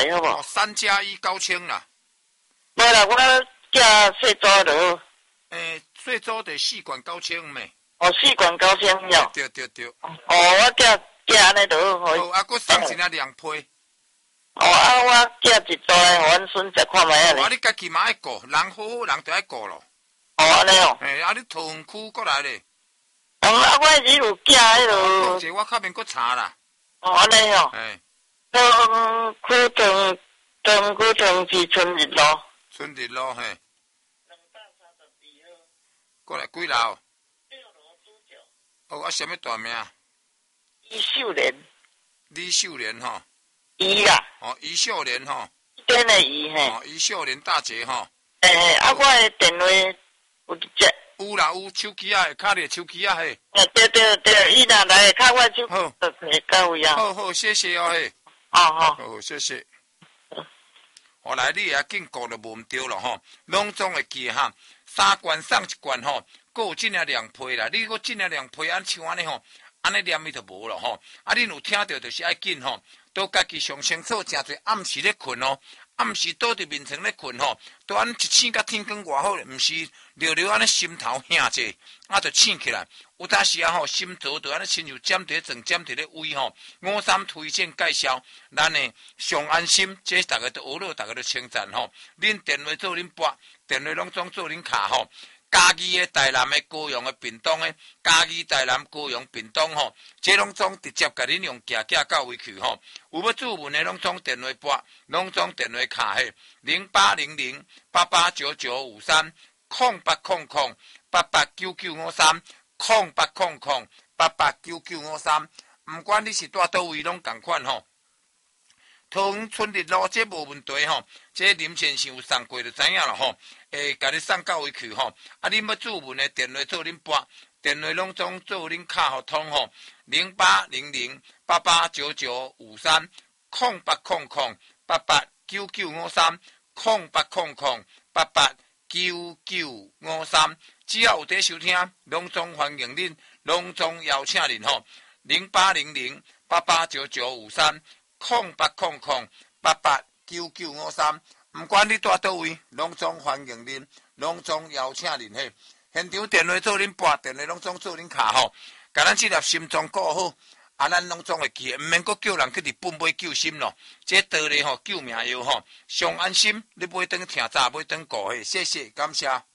好无 ？3+1高清啦。 无啦，我寄细组落。 细组就4管高清咩？ 哦，4管高清了。 对。 哦，我寄安尼落。 好，啊，佮送一领凉被。 哦，啊，我寄一组来，互阮孙食看卖啊。 你家己嘛爱顾，人好人就爱顾咯。 哦，安尼哦。 啊，你桃园区过来咧。 啊，我一路寄迄落。 者我较免佮查啦。 哦，安尼哦。桃园区春日路。 春日路嘿。过来几楼？哦，什么大名？ 李秀莲。 李秀莲吼。 伊啦。 哦，李秀莲吼。 真的伊嘿。 哦，李秀莲大姐吼。 啊，我的电话有一只。 有啦，有手机啊，卡里手机啊嘿。 对，伊若来卡我手机就可以到位啊。 好，谢谢哦嘿。好，谢谢。后来你也经过就无唔对了吼，拢总会记哈。3罐送1罐吼，佮有真领凉被啦。你佮真领凉被安像安尼吼，安尼念伊就无咯吼。啊，恁有听到就是爱紧吼，都家己上清楚，诚侪暗时咧困哦。暗时倒伫面床咧困吼，都安一醒甲天光偌好，毋是溜安尼心头响者，啊，就醒起来。有当时啊吼，心浊就安尼亲像尖伫床尖伫咧胃吼。53推荐介绍，咱呢上安心，这大家都学了，大家都称赞吼。恁电话做恁拨，电话拢总做恁卡吼。嘉义的、台南的、高雄的、屏东的，嘉义、台南、高雄、屏东吼，这拢总直接甲恁用寄到位去吼。有要注文的拢总电话拨，拢总电话卡嘿08008899530800889953，不管你是住倒位，拢同款吼。桃园春日路这无问题吼，这林先生有送过就知影了吼。甲你送到位去吼。啊，恁要注文的电话做恁拨，电话拢总做恁卡互通吼。08008899530800889953，只要有在收听，拢总欢迎恁，拢总邀请恁吼。08008899530800889953，不管你住倒位，拢总欢迎恁，拢总邀请恁嘿。现场电话做恁拨，电话拢总做恁卡吼。甲咱这粒心脏顾好，啊，咱拢总会记，唔免阁叫人去日本买救心咯。这道理吼，救命药吼，上安心。你买顿听早，买顿顾嘿，谢谢，感谢。